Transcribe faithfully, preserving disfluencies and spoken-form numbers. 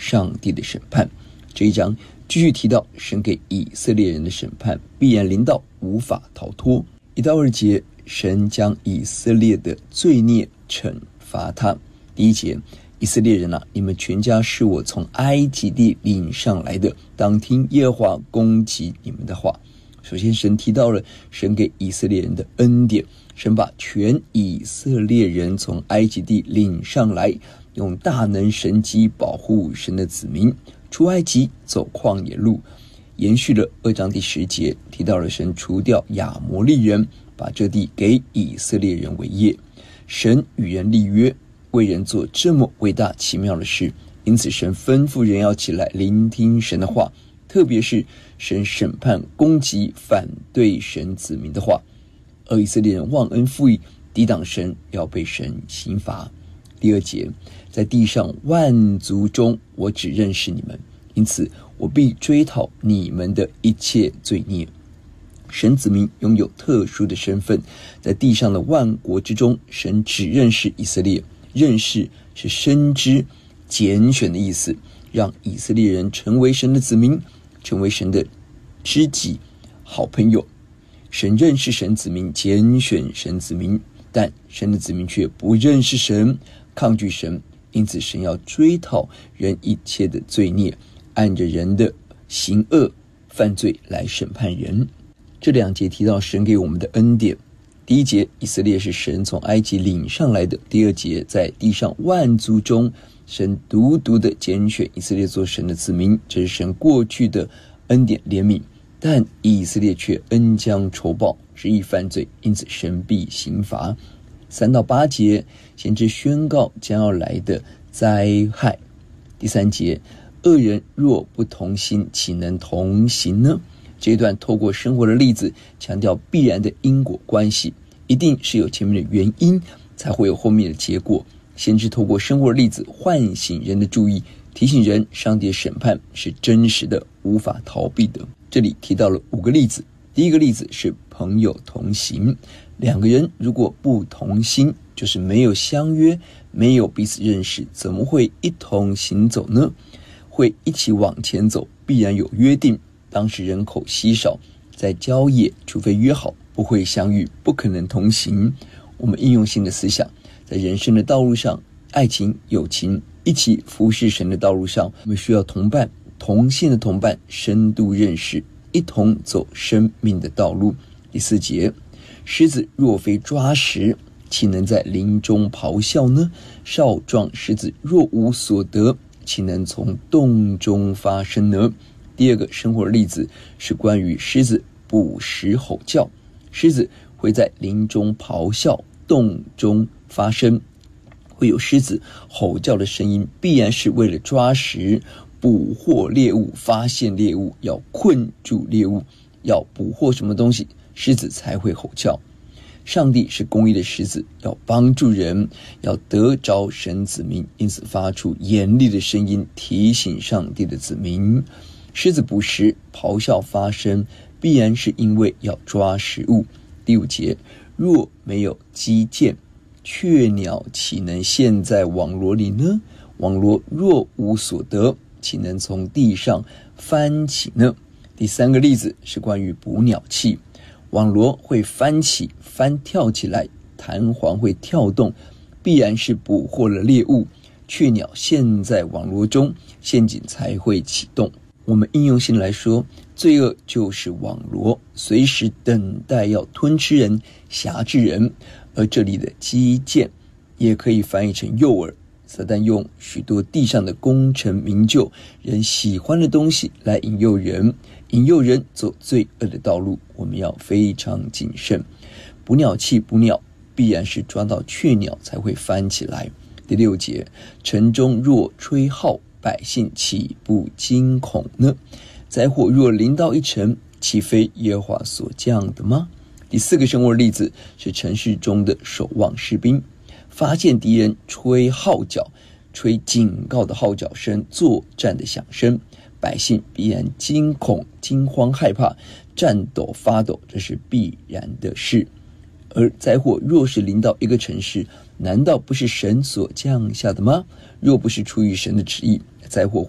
上帝的审判。这一章继续提到神给以色列人的审判必然临到，无法逃脱。一到二节，神将以色列的罪孽惩罚他。第一节，以色列人啊，你们全家是我从埃及地领上来的，当听耶和华攻击你们的话。首先神提到了神给以色列人的恩典，神把全以色列人从埃及地领上来，用大能神迹保护神的子民出埃及走旷野路。延续了二章第十节，提到了神除掉亚摩利人，把这地给以色列人为业。神与人立约，为人做这么伟大奇妙的事，因此神吩咐人要起来聆听神的话，特别是神审判攻击反对神子民的话。而以色列人忘恩负义，抵挡神，要被神刑罚。第二节，在地上万族中，我只认识你们，因此我必追讨你们的一切罪孽。神子民拥有特殊的身份，在地上的万国之中，神只认识以色列。认识是深知、拣选的意思，让以色列人成为神的子民，成为神的知己、好朋友。神认识神子民，拣选神子民，但神的子民却不认识神，抗拒神，因此神要追讨人一切的罪孽，按着人的行恶犯罪来审判人。这两节提到神给我们的恩典。第一节，以色列是神从埃及领上来的。第二节，在地上万族中，神独独的拣选以色列做神的子民，这是神过去的恩典怜悯。但以色列却恩将仇报，执意犯罪，因此神必刑罚。三到八节，先知宣告将要来的灾害。第三节，恶人若不同心，岂能同行呢？这一段透过生活的例子，强调必然的因果关系，一定是有前面的原因，才会有后面的结果。先知透过生活的例子，唤醒人的注意，提醒人上帝的审判是真实的，无法逃避的。这里提到了五个例子。第一个例子是朋友同行，两个人如果不同心，就是没有相约，没有彼此认识，怎么会一同行走呢？会一起往前走，必然有约定。当时人口稀少，在郊野除非约好，不会相遇，不可能同行。我们应用性的思想，在人生的道路上，爱情、友情，一起服侍神的道路上，我们需要同伴，同性的同伴，深度认识，一同走生命的道路。第四节，狮子若非抓食，岂能在林中咆哮呢？少壮狮子若无所得，岂能从洞中发声呢？第二个生活的例子是关于狮子捕食吼叫。狮子会在林中咆哮，洞中发声，会有狮子吼叫的声音，必然是为了抓食、捕获猎物、发现猎物，要困住猎物，要捕获什么东西，狮子才会吼叫。上帝是公义的狮子，要帮助人，要得着神子民，因此发出严厉的声音，提醒上帝的子民。狮子捕食、咆哮发声，必然是因为要抓食物。第五节，若没有机箭，雀鸟岂能陷在网罗里呢？网罗若无所得，岂能从地上翻起呢？第三个例子是关于捕鸟器，网罗会翻起、翻跳起来，弹簧会跳动，必然是捕获了猎物，雀鸟陷在网罗中，陷阱才会启动。我们应用性来说，罪恶就是网罗，随时等待要吞吃人、辖制人。而这里的机箭也可以翻译成诱饵，撒旦用许多地上的功成名就、人喜欢的东西来引诱人，引诱人走罪恶的道路。我们要非常谨慎。捕鸟器捕鸟，必然是抓到雀鸟才会翻起来。第六节，城中若吹号，百姓岂不惊恐呢？灾祸若临到一城，岂非耶和华所降的吗？第四个生活例子是城市中的守望士兵，发现敌人吹号角，吹警告的号角声，作战的响声，百姓必然惊恐、惊慌、害怕，战抖发抖，这是必然的事。而灾祸若是临到一个城市，难道不是神所降下的吗？若不是出于神的旨意，灾祸